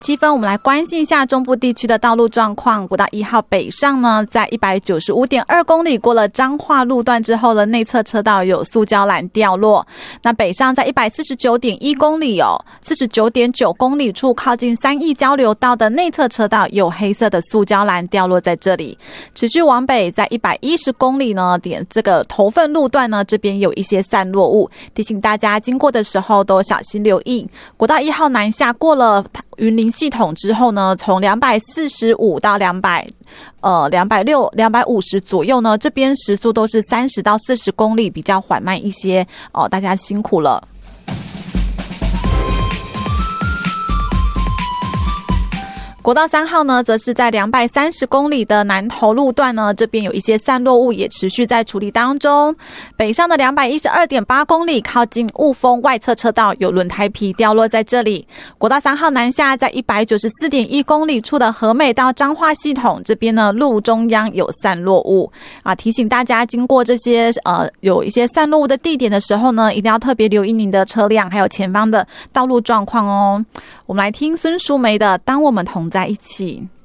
7分，我们来关心一下中部地区的道路状况。国道1号北上呢，在 195.2 公里过了彰化路段之后的内侧车道有塑胶栏掉落。那北上在 149.1 公里49.9 公里处靠近三义交流道的内侧车道有黑色的塑胶栏掉落在这里。持续往北在110公里呢，这个头份路段呢，这边有一些散落物，提醒大家经过的时候都小心留意。国道1号南下过了云林系统之后呢，从245到260、250左右呢，这边时速都是30到40公里，比较缓慢一些哦，大家辛苦了。国道3号呢，则是在230公里的南投路段呢，这边有一些散落物也持续在处理当中。北上的212.8公里，靠近雾峰外侧车道有轮胎皮掉落在这里。国道3号南下，在194.1公里处的和美到彰化系统这边呢，路中央有散落物啊，提醒大家经过这些有一些散落物的地点的时候呢，一定要特别留意您的车辆还有前方的道路状况哦。我们来听孙淑梅的《当我们同在一起》。